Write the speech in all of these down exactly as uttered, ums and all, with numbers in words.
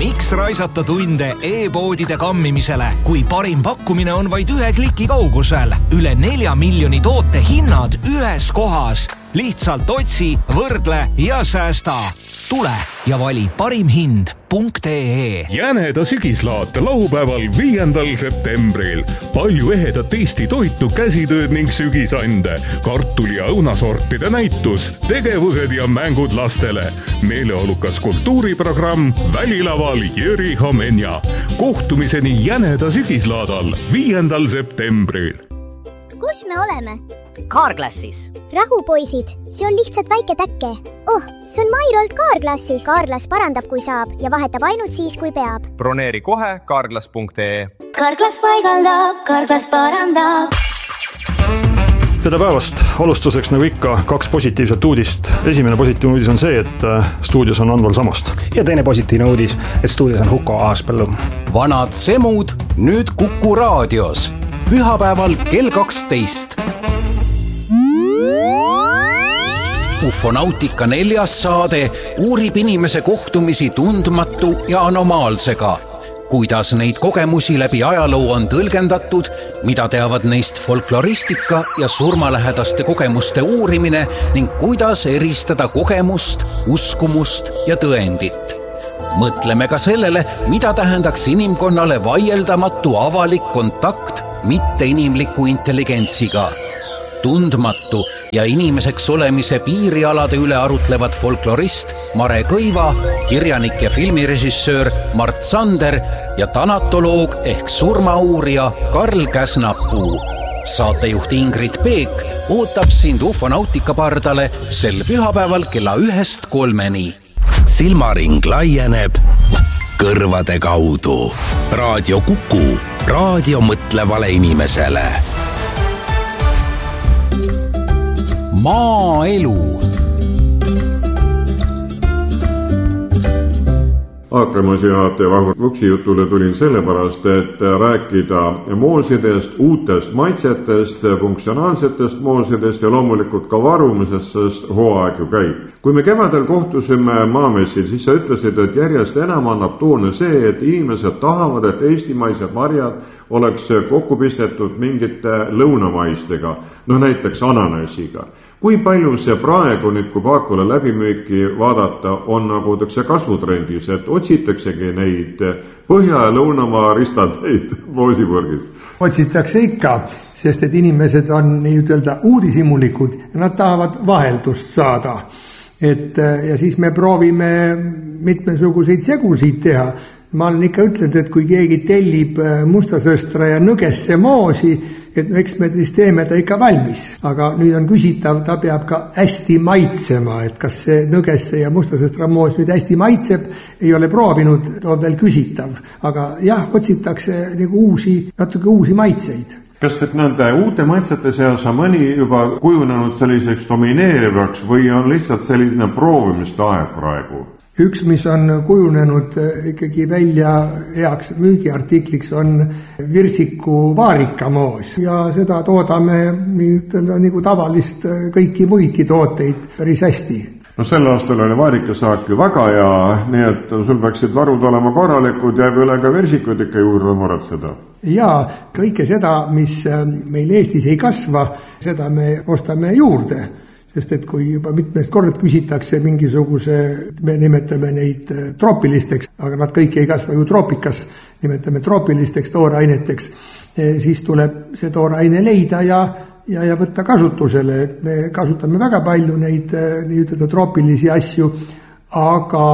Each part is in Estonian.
Miks raisata tunde e-poodide kammimisele, kui parim pakkumine on vaid ühe kliki kaugusel? Üle nelja miljoni toote hinnad ühes kohas. Lihtsalt otsi, võrdle ja säästa. Tule ja vali parim hind punkt ee. Jäneda sügislaat laupäeval viiendal septembril. Palju ehedat Eesti toitu, käsitööd ning sügisande. Kartuli ja õunasortide näitus, tegevused ja mängud lastele. Meeleolukas kultuuriprogramm Välilaval Jüri Homenja. Kohtumiseni Jäneda sügislaadal viiendal septembril. Kus me oleme? Kaarklassis. Rahupoisid, see on lihtsalt väike täkke. Oh, see on Mairolt Kaarklassis. Kaarklas parandab, kui saab ja vahetab ainult siis, kui peab. Broneeri kohe kaarklas punkt ee. Kaarklas paigaldab, Kaarklas parandab. Tere päevast! Alustuseks nagu ikka kaks positiivset uudist. Esimene positiivne uudis on see, et stuudios on Anval Samost. Ja teine positiivne uudis, et stuudios on Huko Aaspõllu. Vanad semud nüüd Kuku raadios. Pühapäeval kell kaksteist. Ufonautika neljas saade uurib inimese kohtumisi tundmatu ja anomaalsega. Kuidas neid kogemusi läbi ajaloo on tõlgendatud, mida teavad neist folkloristika ja surmalähedaste kogemuste uurimine ning kuidas eristada kogemust, uskumust ja tõendit. Mõtleme ka sellele, mida tähendaks inimkonnale vaieldamatu avalik kontakt mitte inimliku intelligentsiga. Tundmatu ja inimeseks olemise piirialade üle arutlevad folklorist Mare Kõiva, kirjanik ja filmirežissöör Mart Sander ja tanatoloog ehk surmauurija Karl Käsnapuu. Saatejuht Ingrid Peek ootab sind Ufonautika pardale sel pühapäeval kella ühest kolmeni. Silmaring laieneb kõrvade kaudu. Raadio Kuku, raadio mõtlevale inimesele. Maaelu. Aakremasi juhataja Vahur Vuksi jutule tulin sellepärast, et rääkida moosidest, uutest maitsetest, funktsionaalsetest moosidest ja loomulikult ka varumisest, sest hooaeg ju käib. Kui me kevadel kohtusime maamessil, siis sa ütlesid, et järjest enam annab toone see, et inimesed tahavad, et eestimaised marjad oleks kokku pistetud mingite lõunamaistega, no näiteks ananasiga. Kui palju see praegu nüüd, kui Paakule läbimüüki vaadata, on nagu tõkse kasvutrendis, et otsitaksegi neid Põhja- ja Lõunamaa ristandeid moosipurgis? Otsitakse ikka, sest et inimesed on nii ütelda uudishimulikud ja nad tahavad vaheldust saada. Et, ja siis me proovime mitmesuguseid segusid teha. Ma olen ikka ütlenud, et kui keegi tellib mustasõstra ja nõgesse moosi, et eks me siis teeme ta ikka valmis. Aga nüüd on küsitav, ta peab ka hästi maitsema, et kas see nõgesse ja mustasõstra moos nüüd hästi maitseb, ei ole proovinud, on veel küsitav. Aga jah, otsitakse nagu uusi, natuke uusi maitseid. Kas et nende uute maitsete seas on mõni juba kujunenud selliseks domineerivaks või on lihtsalt selline proovimiste aeg praegu? Üks, mis on kujunenud ikkagi välja heaks müügiartikliks, on virsiku vaarikamoos ja seda toodame nii, nagu tavalist kõiki muidki tooteid päris hästi. No sel aastal oli vaarikasaak ju väga ja nii, et sul peaksid varud olema korralikud, jääb üle ka virsikud ikka juurde muretseda. Ja kõike seda, mis meil Eestis ei kasva, seda me ostame juurde. Sest et kui juba mitmest kord küsitakse mingisuguse, me nimetame neid troopilisteks, aga nad kõik ei kasva ju troopikas, nimetame troopilisteks tooraineteks, siis tuleb see tooraine leida ja, ja, ja võtta kasutusele. Et me kasutame väga palju neid nii ütelda troopilisi asju, aga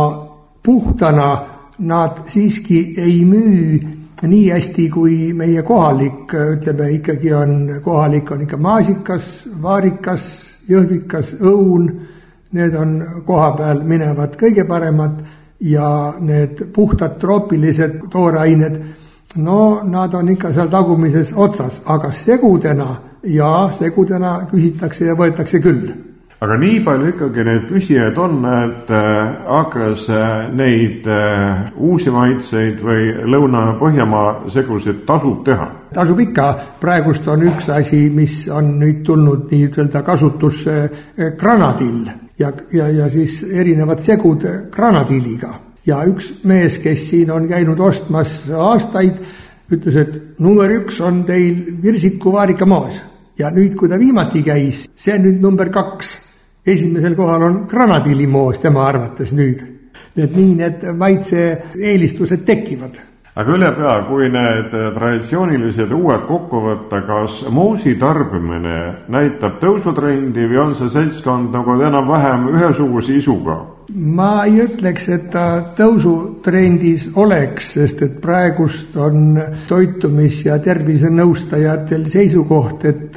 puhtana nad siiski ei müü nii hästi kui meie kohalik, ütleme ikkagi on, kohalik on ikka maasikas, vaarikas, jõhvikas, õun, need on koha peal minevad kõige paremad ja need puhtad troopilised toorained, no nad on ikka seal tagumises otsas, aga segudena ja segudena küsitakse ja võetakse küll. Aga nii palju ikkagi neid küsijaid on, et Aakres neid uusi maitseid või Lõuna- ja Põhjamaa segusid tasub teha? Tasub ikka. Praegust on üks asi, mis on nüüd tulnud nii ütelda kasutusse granadill ja, ja, ja siis erinevad segud granadilliga. ja üks mees, kes siin on käinud ostmas aastaid, ütles, et number üks on teil Virsiku vaarikamoos ja nüüd, kui ta viimati käis, see on nüüd number kaks. Esimesel kohal on granadillimoos tema arvates nüüd. Et nii need maitse eelistused tekivad. Aga ülepea, kui need traditsioonilised uued kokku võtta, kas moosi tarbimine näitab tõusutrendi või on see seltskond nagu enam-vähem ühesuguse isuga? Ma ei ütleks, et ta tõusutrendis oleks, sest et praegust on toitumis- ja tervisenõustajatel seisukoht, et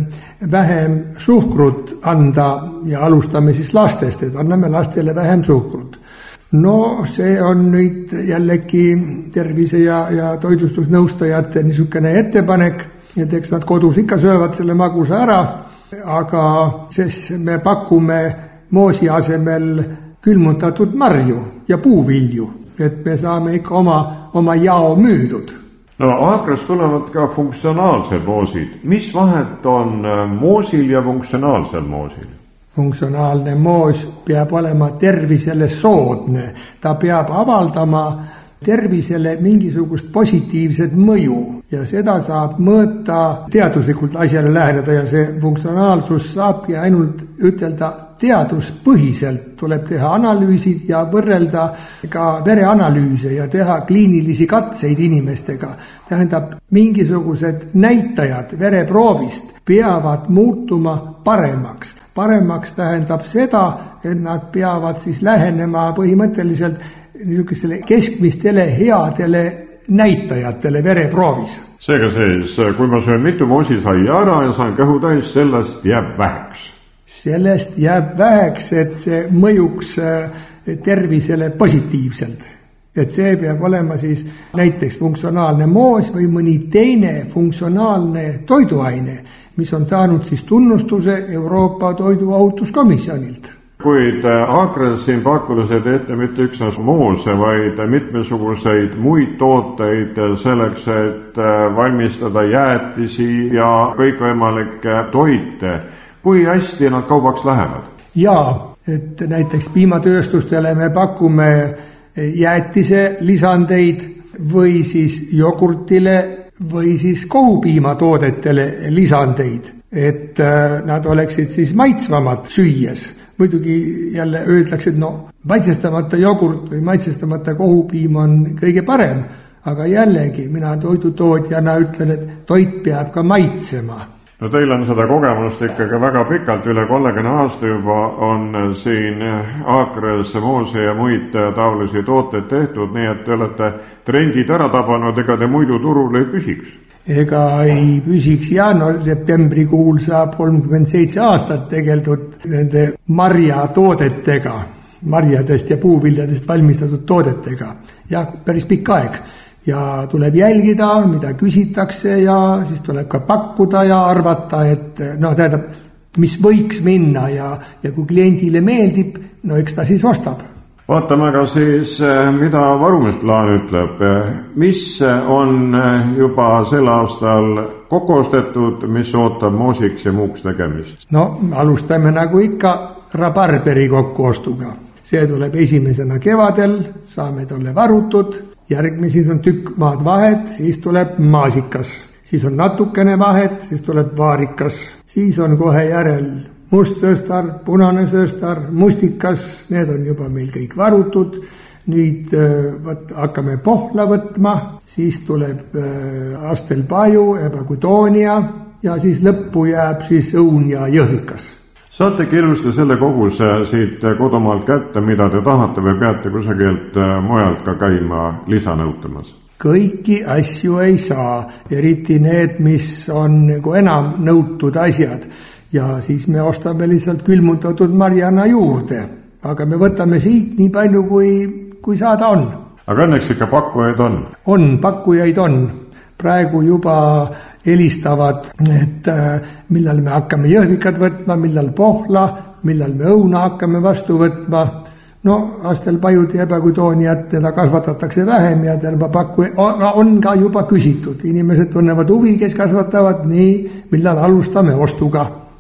vähem suhkrut anda ja alustame siis lastest, et anname lastele vähem suhkrut. No see on nüüd jällegi tervise- ja, ja toitlustusnõustajate niisugune ettepanek, et eks nad kodus ikka söövad selle magusa ära, aga sest me pakume moosi asemel külmutatud marju ja puuvilju, et me saame ikka oma, oma jao müüdud. No Aakrast tulevad ka funktsionaalsed moosid. Mis vahet on moosil ja funktsionaalsel moosil? Funktsionaalne moos peab olema tervisele soodne, ta peab avaldama tervisele mingisugust positiivset mõju ja seda saab mõõta teaduslikult asjale läheneda ja see funktsionaalsus saabki ainult ütelda teaduspõhiselt, tuleb teha analüüsid ja võrrelda ka vereanalüüse ja teha kliinilisi katseid inimestega. Tähendab, mingisugused näitajad vereproovist peavad muutuma paremaks. Paremaks tähendab seda, et nad peavad siis lähenema põhimõtteliselt niisugustele keskmistele headele näitajatele vereproovis. Seega siis, kui ma söön mitu moosisaia ära ja saan kõhu täis, sellest jääb väheks. Sellest jääb väheks, et see mõjuks tervisele positiivselt. Et see peab olema siis näiteks funktsionaalne moos või mõni teine funktsionaalne toiduaine, mis on saanud siis tunnustuse Euroopa Toiduohutuskomisjonilt. Kuid Aakres siin pakkudes ei tehta mitte üksnes moose, vaid mitmesuguseid muid tooteid selleks, et valmistada jäätisi ja kõikvõimalikke toite. Kui hästi nad kaubaks lähevad? Jaa, et näiteks piimatööstustele me pakume jäätise lisandeid või siis jogurtile või siis kohupiimatoodetele lisandeid, et nad oleksid siis maitsvamad süües. Muidugi jälle öeldakse, et no maitsestamata jogurt või maitsestamata kohupiim on kõige parem, aga jällegi mina toidutootjana ütlen, et toit peab ka maitsema. No teil on seda kogemust ikkagi väga pikalt, üle kolmekümne aasta juba on siin Aakres moose ja muid taolisi tooteid tehtud, nii et te olete trendid ära tabanud, ega te muidu turul ei püsiks? Ega ei püsiks jaanuar, septembrikuul saab kolmkümmend seitse aastat tegeldud nende marjatoodetega, marjadest ja puuviljadest valmistatud toodetega ja päris pikk aeg. Ja tuleb jälgida, mida küsitakse ja siis tuleb ka pakkuda ja arvata, et no tähendab, mis võiks minna ja, ja kui kliendile meeldib, no eks ta siis ostab. Vaatame ka siis, mida varumisplaan ütleb. Mis on juba sel aastal kokku ostetud, mis ootab moosiks ja muuks tegemist? No alustame nagu ikka rabarberi kokkuostuga. See tuleb esimesena kevadel, saame tolle varutud. Järgmises on tükk maad vahet, siis tuleb maasikas, siis on natukene vahet, siis tuleb vaarikas, siis on kohe järel mustsõstar, punane sõstar, mustikas, need on juba meil kõik varutud. Nüüd võt, hakkame pohla võtma, siis tuleb astelpaju, ebakutoonia ja siis lõppu jääb siis õun ja jõhvikas. Saate ilusti selle koguse siit kodumaalt kätte, mida te tahate või peate kusagilt mujalt ka käima lisanõutamas? Kõiki asju ei saa, eriti need, mis on nagu enam nõutud asjad. Ja siis me ostame lihtsalt külmutatud marjana juurde. Aga me võtame siit nii palju, kui, kui saada on. Aga õnneks ikka pakkujaid on? On, pakkujaid on. Praegu juba helistavad, et millal me hakkame jõhvikad võtma, millal pohla, millal me õuna hakkame vastu võtma. No astelpajud ja ebakutooniat, teda kasvatatakse vähem ja terve pakku on ka juba küsitud. Inimesed tunnevad huvi, kes kasvatavad, nii millal alustame ostuga.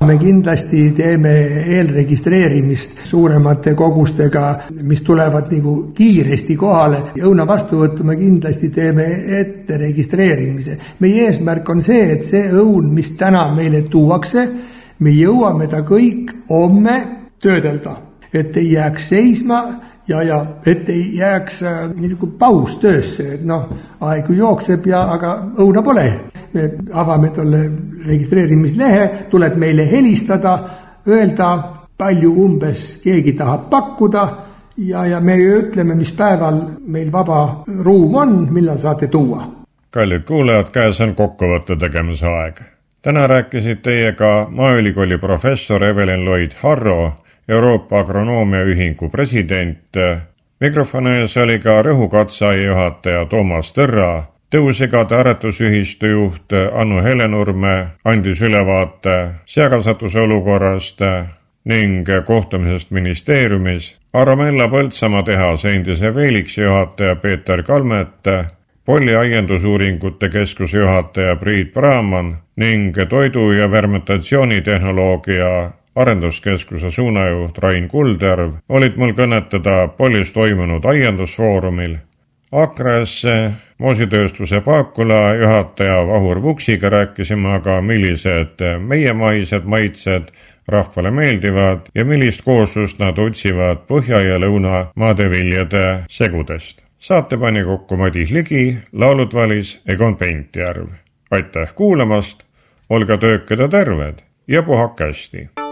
me kindlasti teeme eelregistreerimist suuremate kogustega, mis tulevad nagu kiiresti kohale. Õuna vastuvõttu me kindlasti teeme ette registreerimise. Meie eesmärk on see, et see õun, mis täna meile tuuakse, me jõuame ta kõik homme töödelda, et ei jääks seisma ja, ja et ei jääks niisugune paus töösse, et noh, aegu jookseb ja aga õuna pole. Me avame tolle registreerimislehe, tuleb meile helistada, öelda, palju umbes keegi tahab pakkuda ja, ja me ütleme, mis päeval meil vaba ruum on, millal saate tuua. Kallid kuulajad, käes on kokkuvõtte tegemise aeg. Täna rääkisid teiega Maaülikooli professor Evelyn Lloyd Harro, Euroopa Agronoomia Ühingu president. Mikrofoni ees oli ka Rõhukatseaia juhataja Toomas Tõrra, Tõusigade aretusühistu juht Annu Helenurme andis ülevaate seakasvatuse olukorrast ning kohtumisest ministeeriumis. Aramella Põltsamaa tehase endise Veeliksi juhataja Peeter Kalmet, Polli aiendusuuringute keskuse juhataja Priit Brahman ning toidu- ja fermentatsioonitehnoloogia arenduskeskuse suunajuht Rain Kuldjärv olid mul kõnetada Pollis toimunud aiendusfoorumil. Akres moositööstuse Paakula juhataja Vahur Vuksiga rääkisime aga, millised meie maised maitsed rahvale meeldivad ja millist kooslust nad otsivad põhja- ja lõuna maadeviljade segudest. Saate pani kokku Madis Ligi, laulud valis Egon Pentjärv. Aitäh kuulamast, olge töökad ja terved ja puhake hästi!